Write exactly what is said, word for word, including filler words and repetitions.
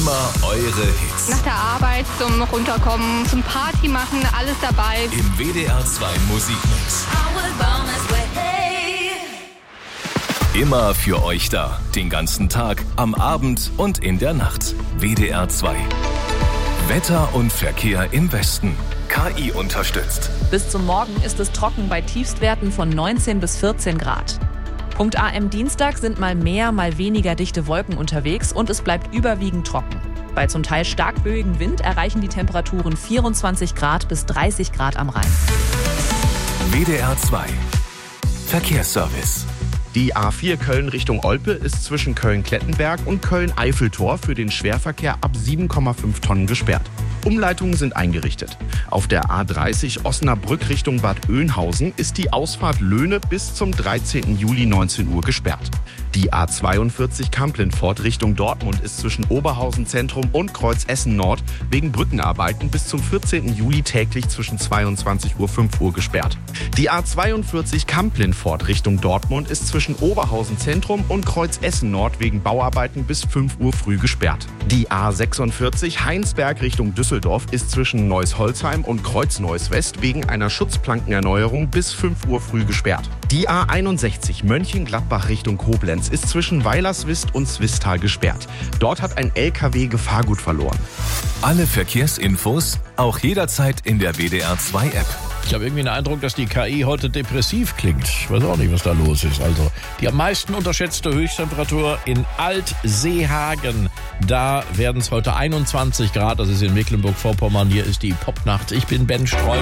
Immer eure Hits. Nach der Arbeit zum Runterkommen, zum Party machen, alles dabei. Im W D R zwei Musikmix. Immer für euch da. Den ganzen Tag, am Abend und in der Nacht. W D R zwei. Wetter und Verkehr im Westen. K I unterstützt. Bis zum Morgen ist es trocken bei Tiefstwerten von neunzehn bis vierzehn Grad. Punkt am Dienstag sind mal mehr, mal weniger dichte Wolken unterwegs und es bleibt überwiegend trocken. Bei zum Teil stark böigem Wind erreichen die Temperaturen vierundzwanzig Grad bis dreißig Grad am Rhein. W D R zwei. Verkehrsservice. Die A vier Köln Richtung Olpe ist zwischen Köln-Klettenberg und Köln-Eiffeltor für den Schwerverkehr ab sieben Komma fünf Tonnen gesperrt. Umleitungen sind eingerichtet. Auf der A dreißig Osnabrück Richtung Bad Oeynhausen ist die Ausfahrt Löhne bis zum dreizehnten Juli neunzehn Uhr gesperrt. Die A zweiundvierzig Kamp-Lintfort Richtung Dortmund ist zwischen Oberhausen Zentrum und Kreuz Essen Nord wegen Brückenarbeiten bis zum vierzehnten Juli täglich zwischen zweiundzwanzig Uhr fünf Uhr gesperrt. Die A zweiundvierzig Kamp-Lintfort Richtung Dortmund ist zwischen Oberhausen Zentrum und Kreuz Essen Nord wegen Bauarbeiten bis fünf Uhr früh gesperrt. Die A sechsundvierzig Heinsberg Richtung Düsseldorf ist zwischen Neuss-Holzheim und Kreuz-Neuss West wegen einer Schutzplankenerneuerung bis fünf Uhr früh gesperrt. Die A einundsechzig Mönchengladbach Richtung Koblenz ist zwischen Weilerswist und Swisttal gesperrt. Dort hat ein L K W Gefahrgut verloren. Alle Verkehrsinfos auch jederzeit in der W D R zwei App. Ich habe irgendwie den Eindruck, dass die K I heute depressiv klingt. Ich weiß auch nicht, was da los ist. Also die am meisten unterschätzte Höchsttemperatur in Altseehagen. Da werden es heute einundzwanzig Grad. Das ist in Mecklenburg-Vorpommern. Hier ist die Popnacht. Ich bin Ben Streu.